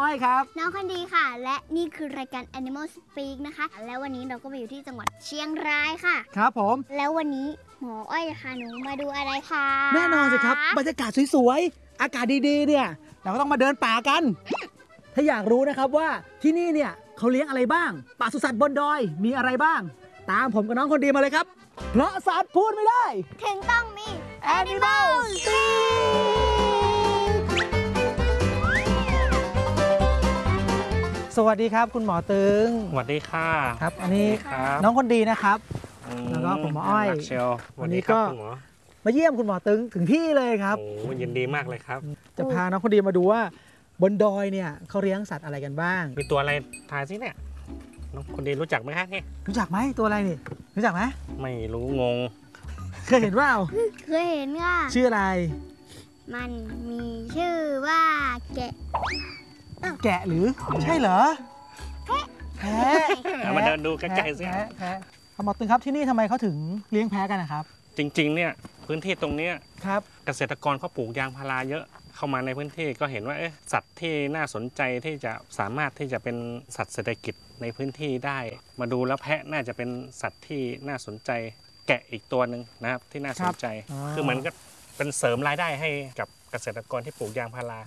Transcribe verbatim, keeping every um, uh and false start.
อยครับน้องคนดีค่ะและนี่คือรายการ Animal Speak นะคะแล้ววันนี้เราก็มาอยู่ที่จังหวัดเชียงรายค่ะครับผมแล้ววันนี้หมออ้อยจะพาหนูมาดูอะไรคะแน่นอนสิครับบรรยากาศสวยๆอากาศดีๆเนี่ยเราก็ต้องมาเดินป่ากันถ้าอยากรู้นะครับว่าที่นี่เนี่ยเขาเลี้ยงอะไรบ้างปศุสัตว์บนดอยมีอะไรบ้าง ตามผมกับน้องคนดีมาเลยครับเพราะสัตว์พูดไม่ได้ถึงต้องมี Animal Speak สวัสดีครับคุณหมอตึงสวัสดีค่ะครับอันนี้ครับน้องคนดีนะครับแล้วก็ผมหมออ้อยวันนี้ก็มาเยี่ยมคุณหมอตึงถึงที่เลยครับโอ้ยินดีมากเลยครับจะพาน้องคนดีมาดูว่าบนดอยเนี่ยเขาเลี้ยงสัตว์อะไรกันบ้างมีตัวอะไรทายสิเนี่ยน้องคนดีรู้จักไหมคะนี่รู้จักไหมตัวอะไรนี่รู้จักไหมไม่รู้งงเคยเห็นว่าเคยเห็นค่ะชื่ออะไรมันมีชื่อว่าแกะแกะหรือใช่เหรอแพะมาเดินดูใกล้ๆสิแพะหมอตึงครับที่นี่ทำไมเขาถึงเลี้ยงแพะกันนะครับจริงๆเนี่ยพื้นที่ตรงนี้ครับเกษตรกรเขาปลูกยางพาราเยอะเข้ามาในพื้นที่ก็เห็นว่าเอ๊ะสัตว์ที่น่าสนใจที่จะสามารถที่จะเป็นสัตว์เศรษฐกิจในพื้นที่ได้มาดูแล้วแพะน่าจะเป็นสัตว์ที่น่าสนใจแกะอีกตัวหนึ่งนะครับที่น่าสนใจคือเหมือนกับเป็นเสริมรายได้ให้กับเกษตรกรที่ปลูกยางพารา